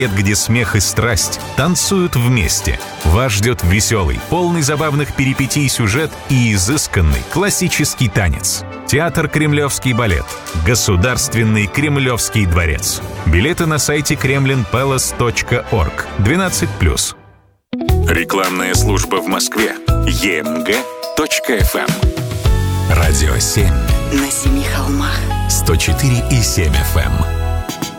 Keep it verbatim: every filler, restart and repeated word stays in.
где смех и страсть танцуют вместе. Вас ждет веселый, полный забавных перипетий сюжет и изысканный классический танец. Театр «Кремлевский балет». Государственный Кремлевский дворец. Билеты на сайте кремлин пэлас точка орг. двенадцать плюс. Рекламная служба в Москве. е эм гэ точка эф эм. Радио семь. На семи холмах. сто четыре и семь эф эм.